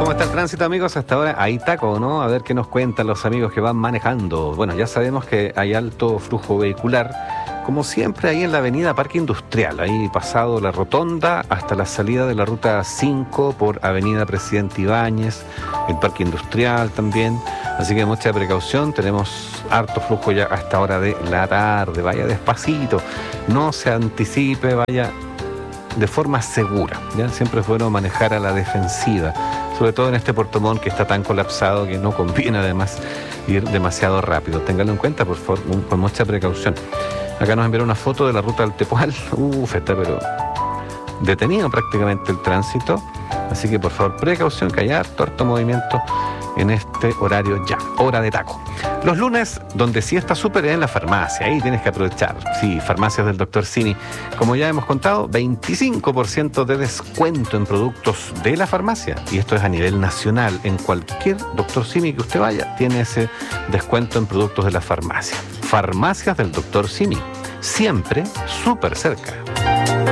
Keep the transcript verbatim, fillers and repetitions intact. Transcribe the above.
¿Cómo está el tránsito, amigos? Hasta ahora hay taco, ¿no? A ver qué nos cuentan los amigos que van manejando. Bueno, ya sabemos que hay alto flujo vehicular, como siempre ahí en la avenida Parque Industrial, ahí pasado la rotonda hasta la salida de la ruta cinco por avenida Presidente Ibáñez, el Parque Industrial también. Así que mucha precaución, tenemos harto flujo ya a esta hora de la tarde. Vaya despacito, no se anticipe, vaya de forma segura, ¿ya? Siempre es bueno manejar a la defensiva, sobre todo en este Puerto Montt que está tan colapsado que no conviene además ir demasiado rápido. Ténganlo en cuenta, por favor, con mucha precaución. Acá nos enviaron una foto de la ruta del Tepual. Uf, está pero detenido prácticamente el tránsito, así que por favor precaución, que hay harto, harto movimiento en este horario ya, hora de taco. Los lunes, donde sí está súper, es en la farmacia, ahí tienes que aprovechar. Sí, farmacias del doctor Simi. Como ya hemos contado, veinticinco por ciento de descuento en productos de la farmacia. Y esto es a nivel nacional. En cualquier doctor Simi que usted vaya, tiene ese descuento en productos de la farmacia. Farmacias del doctor Simi. Siempre súper cerca.